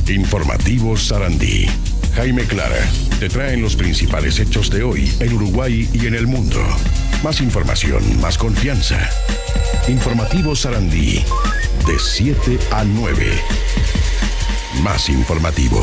Informativo Sarandí. Jaime Clara te traen los principales hechos de hoy en Uruguay y en el mundo. Más información, más confianza. Informativo Sarandí, de 7 a 9. Más informativo.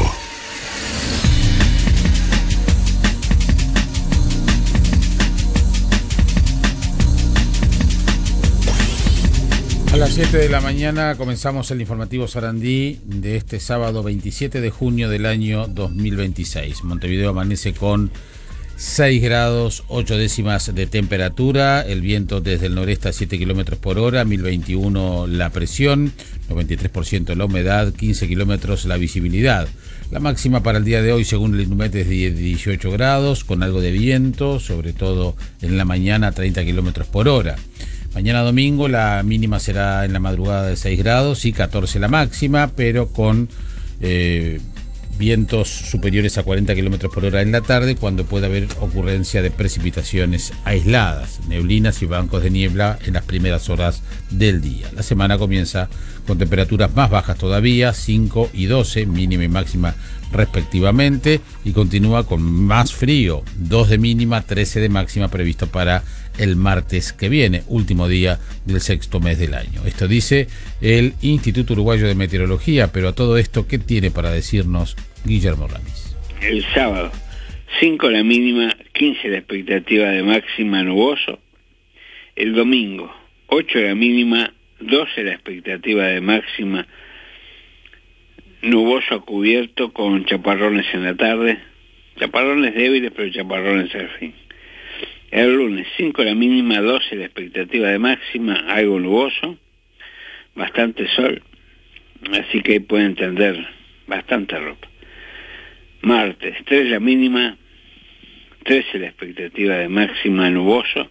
A las 7 de la mañana comenzamos el informativo Sarandí de este sábado 27 de junio del año 2026. Montevideo amanece con 6 grados 8 décimas de temperatura, el viento desde el noreste a 7 kilómetros por hora, 1021 la presión, 93% la humedad, 15 kilómetros la visibilidad. La máxima para el día de hoy, según el INUMET, es de 18 grados, con algo de viento, sobre todo en la mañana, 30 kilómetros por hora. Mañana domingo la mínima será en la madrugada de 6 grados y 14 la máxima, pero con vientos superiores a 40 kilómetros por hora en la tarde, cuando pueda haber ocurrencia de precipitaciones aisladas, neblinas y bancos de niebla en las primeras horas del día. La semana comienza con temperaturas más bajas todavía, 5 y 12, mínima y máxima respectivamente, y continúa con más frío, 2 de mínima, 13 de máxima previsto para el martes que viene, último día del sexto mes del año. Esto dice el Instituto Uruguayo de Meteorología, pero a todo esto, ¿qué tiene para decirnos Guillermo Ramis? El sábado, 5 la mínima, 15 la expectativa de máxima, nuboso. El domingo, 8 la mínima, 12 la expectativa de máxima, nuboso a cubierto con chaparrones en la tarde, chaparrones débiles pero chaparrones al fin. El lunes, 5 la mínima, 12 la expectativa de máxima, algo nuboso, bastante sol, así que pueden tender bastante ropa. Martes, 3 la mínima, 13 la expectativa de máxima, nuboso.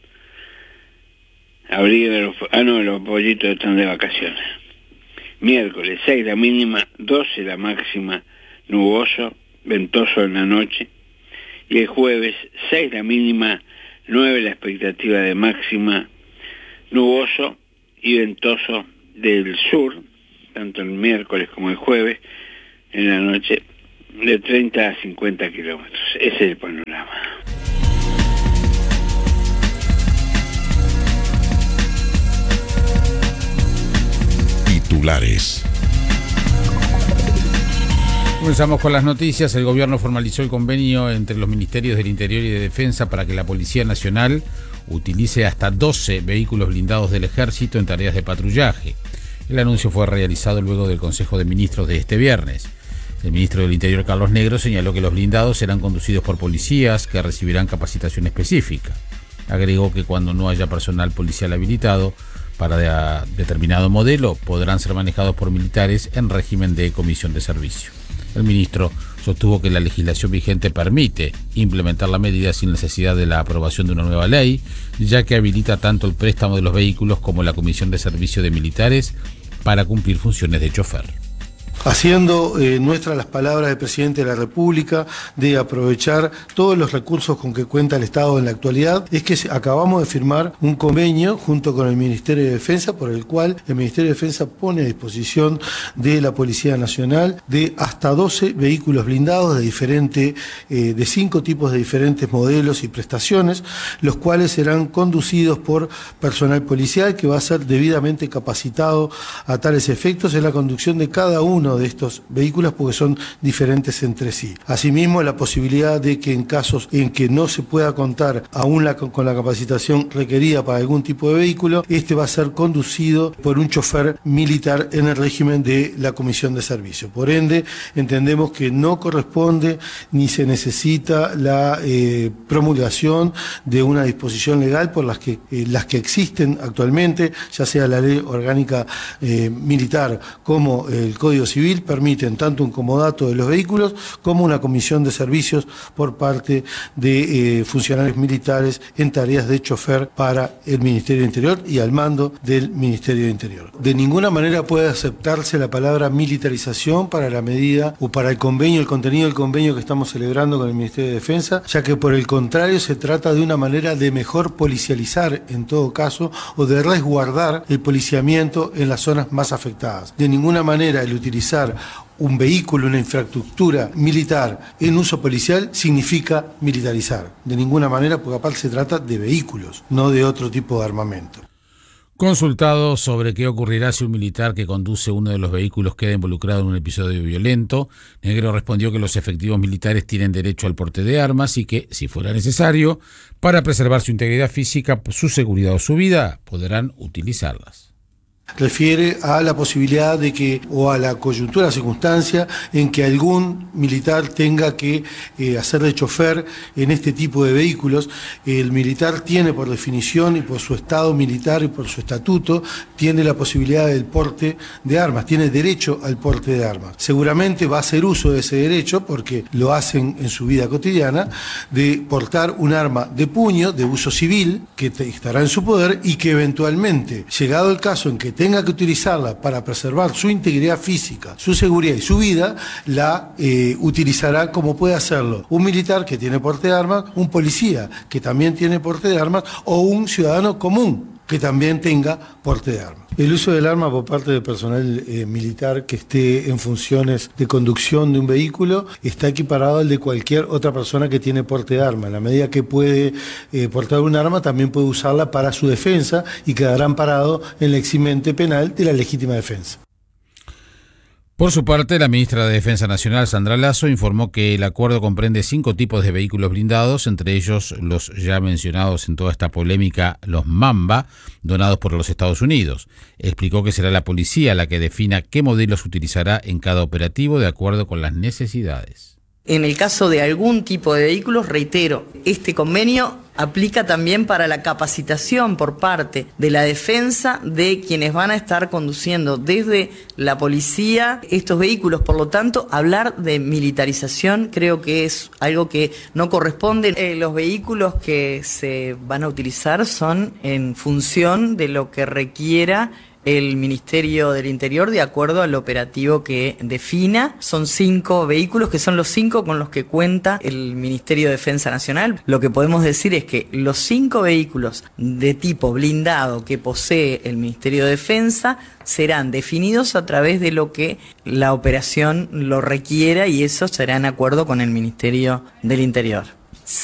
Los pollitos están de vacaciones. Miércoles, 6 la mínima, 12 la máxima, nuboso, ventoso en la noche. Y el jueves, 6 la mínima, 9 la expectativa de máxima, nuboso y ventoso del sur, tanto el miércoles como el jueves, en la noche, de 30 a 50 kilómetros. Ese es el panorama. Titulares. Comenzamos con las noticias. El gobierno formalizó el convenio entre los ministerios del Interior y de Defensa para que la Policía Nacional utilice hasta 12 vehículos blindados del Ejército en tareas de patrullaje. El anuncio fue realizado luego del Consejo de Ministros de este viernes. El ministro del Interior, Carlos Negro, señaló que los blindados serán conducidos por policías que recibirán capacitación específica. Agregó que cuando no haya personal policial habilitado para determinado modelo, podrán ser manejados por militares en régimen de comisión de servicio. El ministro sostuvo que la legislación vigente permite implementar la medida sin necesidad de la aprobación de una nueva ley, ya que habilita tanto el préstamo de los vehículos como la comisión de servicio de militares para cumplir funciones de chofer. Haciendo nuestras las palabras del presidente de la República de aprovechar todos los recursos con que cuenta el Estado en la actualidad, es que acabamos de firmar un convenio junto con el Ministerio de Defensa, por el cual el Ministerio de Defensa pone a disposición de la Policía Nacional de hasta 12 vehículos blindados de 5 tipos de diferentes modelos y prestaciones, los cuales serán conducidos por personal policial que va a ser debidamente capacitado a tales efectos en la conducción de cada uno de estos vehículos, porque son diferentes entre sí. Asimismo, la posibilidad de que en casos en que no se pueda contar aún con la capacitación requerida para algún tipo de vehículo, este va a ser conducido por un chofer militar en el régimen de la comisión de servicio. Por ende, entendemos que no corresponde ni se necesita la promulgación de una disposición legal por las que existen actualmente, ya sea la ley orgánica militar como el Código Civil, permiten tanto un comodato de los vehículos como una comisión de servicios por parte de funcionarios militares en tareas de chofer para el Ministerio de Interior y al mando del Ministerio de Interior. De ninguna manera puede aceptarse la palabra militarización para la medida o para el convenio, el contenido del convenio que estamos celebrando con el Ministerio de Defensa, ya que por el contrario se trata de una manera de mejor policializar en todo caso o de resguardar el policiamiento en las zonas más afectadas. De ninguna manera el utilizar utilizar un vehículo, una infraestructura militar en uso policial significa militarizar. De ninguna manera, porque aparte se trata de vehículos, no de otro tipo de armamento. Consultado sobre qué ocurrirá si un militar que conduce uno de los vehículos queda involucrado en un episodio violento, Negro respondió que los efectivos militares tienen derecho al porte de armas y que, si fuera necesario, para preservar su integridad física, su seguridad o su vida, podrán utilizarlas. Refiere a la posibilidad de que, o a la coyuntura, circunstancia en que algún militar tenga que hacer de chofer en este tipo de vehículos. El militar tiene, por definición y por su estado militar y por su estatuto, tiene la posibilidad del porte de armas, tiene derecho al porte de armas. Seguramente va a hacer uso de ese derecho, porque lo hacen en su vida cotidiana, de portar un arma de puño, de uso civil, que estará en su poder y que eventualmente, llegado el caso en que tenga que utilizarla para preservar su integridad física, su seguridad y su vida, la utilizará como puede hacerlo un militar que tiene porte de armas, un policía que también tiene porte de armas o un ciudadano común que también tenga porte de armas. El uso del arma por parte del personal militar que esté en funciones de conducción de un vehículo está equiparado al de cualquier otra persona que tiene porte de arma. En la medida que puede portar un arma, también puede usarla para su defensa y quedará amparado en la eximente penal de la legítima defensa. Por su parte, la ministra de Defensa Nacional, Sandra Lasso, informó que el acuerdo comprende 5 tipos de vehículos blindados, entre ellos los ya mencionados en toda esta polémica, los Mamba, donados por los Estados Unidos. Explicó que será la policía la que defina qué modelos utilizará en cada operativo de acuerdo con las necesidades. En el caso de algún tipo de vehículos, reitero, este convenio aplica también para la capacitación por parte de la defensa de quienes van a estar conduciendo desde la policía estos vehículos. Por lo tanto, hablar de militarización creo que es algo que no corresponde. Los vehículos que se van a utilizar son en función de lo que requiera el Ministerio del Interior de acuerdo al operativo que defina. Son 5 vehículos que son los 5 con los que cuenta el Ministerio de Defensa Nacional. Lo que podemos decir es que los 5 vehículos de tipo blindado que posee el Ministerio de Defensa serán definidos a través de lo que la operación lo requiera y eso será en acuerdo con el Ministerio del Interior.